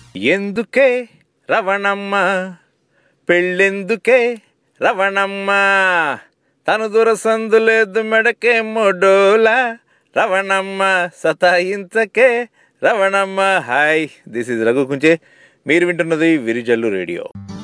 ఎందుకే రవణమ్మ పెళ్ళెందుకే రవణమ్మ, తను దురసందు లేదు మెడకే మొడోల Ravanamma, సతాయించకే Ravanamma. Hi, this is Raghu Kunche. మీరు వింటున్నది విరిజల్లు రేడియో.